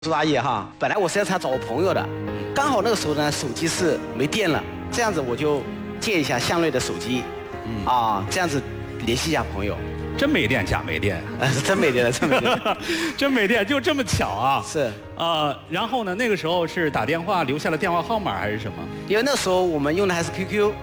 叔阿姨哈，本来我是要找我朋友的，刚好那个时候呢手机是没电了，这样子我就借一下向瑞的手机，这样子联系一下朋友。 真没电假没电， 是真没电了，真没电， 真没电，就这么巧啊！ 是然后呢，那个时候是打电话留下了电话号码还是什么？ 因为那时候我们用的还是 QQ，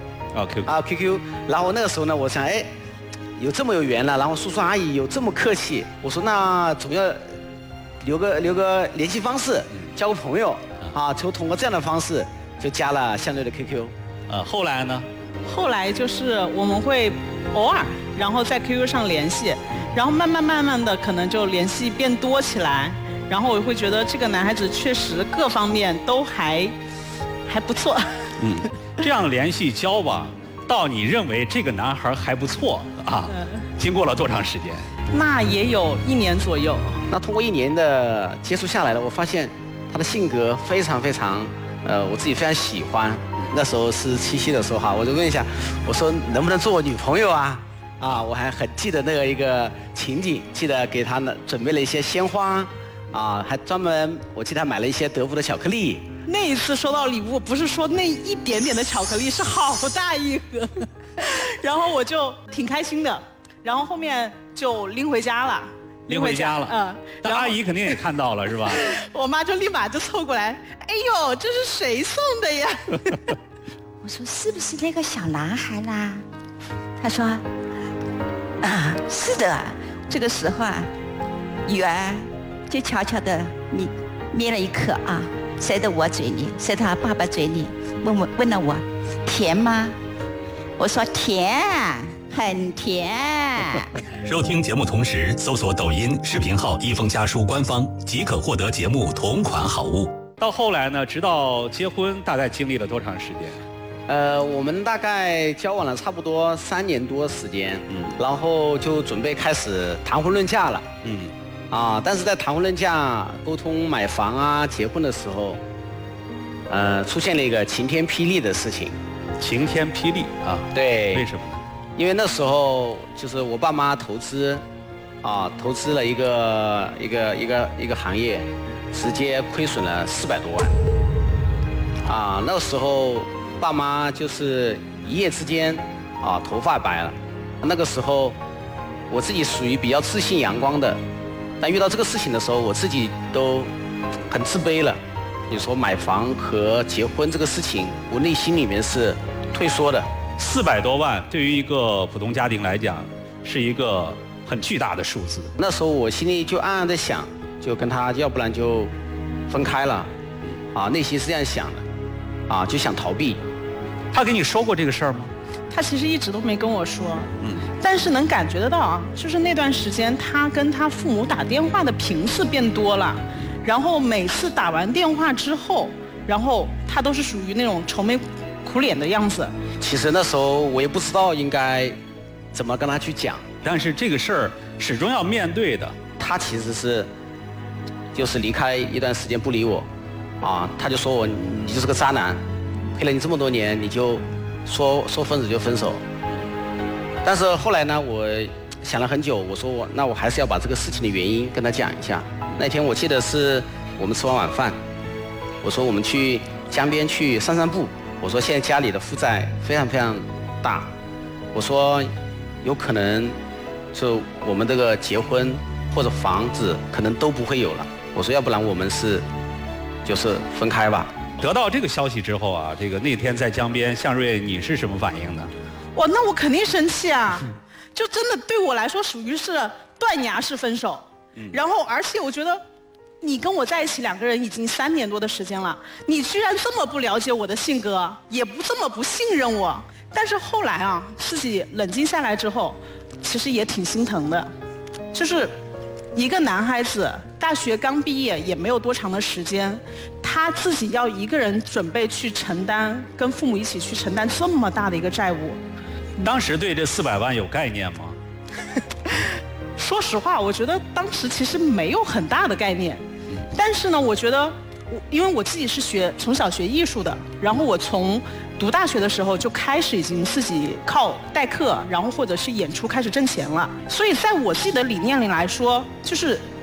QQ， 然后那个时候呢，我想有这么有缘了，然后叔叔阿姨有这么客气，我说那总要留个联系方式，交个朋友就通过这样的方式就加了向瑞的 QQ。 后来呢？ 后来就是我们会偶尔，然后在 QQ 上联系，然后慢慢的可能就联系变多起来，然后我会觉得这个男孩子确实各方面都还不错。 这样联系交往，到你认为这个男孩还不错经过了多长时间？ 那也有1年左右。 那通过1年的接触下来了，我发现他的性格非常，我自己非常喜欢。那时候是7夕的时候我就问一下，我说能不能做我女朋友啊？我还很记得那个一个情景，记得给他呢准备了一些鲜花，还专门我记得还买了一些德芙的巧克力。 那一次收到礼物，不是说那一点点的巧克力，是好大一盒，然后我就挺开心的，然后后面就拎回家了。 拎回家了，但阿姨肯定也看到了是吧？ 我妈就立马就凑过来，哎呦，这是谁送的呀？ 我说是不是那个小男孩啦？他说是的。这个时候雨儿就悄悄的捏了一颗塞到我嘴里，塞到他爸爸嘴里，问了我甜吗？我说甜，很甜。 收听节目同时搜索抖音视频号一封家书官方即可获得节目同款好物。 到后来呢，直到结婚大概经历了多长时间？ 我们大概交往了差不多3年多时间，然后就准备开始谈婚论嫁了，但是在谈婚论嫁、沟通买房结婚的时候，出现了一个晴天霹雳的事情。 晴天霹雳对， 为什么呢？ 因为那时候就是我爸妈投资了一个行业，直接亏损了400多万。那个时候爸妈就是一夜之间头发白了。那个时候我自己属于比较自信阳光的，但遇到这个事情的时候，我自己都很自卑了。你说买房和结婚这个事情，我内心里面是退缩的。 400多万对于一个普通家庭来讲，是一个很巨大的数字。 那时候我心里就暗暗的想，就跟他要不然就分开了，内心是这样想的，就想逃避。 他跟你说过这个事儿吗？ 他其实一直都没跟我说，但是能感觉得到就是那段时间他跟他父母打电话的频次变多了，然后每次打完电话之后，然后他都是属于那种愁眉苦脸的样子。 其实那时候我也不知道应该怎么跟他去讲， 但是这个事儿始终要面对的。 他其实就是离开一段时间不理我，他就说你就是个渣男，陪了你这么多年，你就说分手就分手。但是后来呢，我想了很久，我说那我还是要把这个事情的原因跟他讲一下。那天我记得是我们吃完晚饭，我说我们去江边去散步。我说现在家里的负债非常大，我说有可能就我们这个结婚或者房子可能都不会有了。我说要不然我们就是分开吧。 得到这个消息之后那天在江边，向瑞你是什么反应呢？ 那我肯定生气就真的对我来说属于是断崖式分手。然后而且我觉得你跟我在一起2个人已经3年多的时间了，你居然这么不了解我的性格，也不这么不信任我。但是后来自己冷静下来之后，其实也挺心疼的。就是一个男孩子大学刚毕业也没有多长的时间，他自己要一个人准备去承担，跟父母一起去承担这么大的一个债务。 当时对这400万有概念吗？ 说实话，我觉得当时其实没有很大的概念。但是呢，我觉得因为我自己是从小学艺术的，然后我从读大学的时候就开始已经自己靠代课，然后或者是演出开始挣钱了。所以在我自己的理念里来说，就是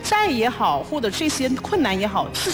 债也好，或者这些困难也好，自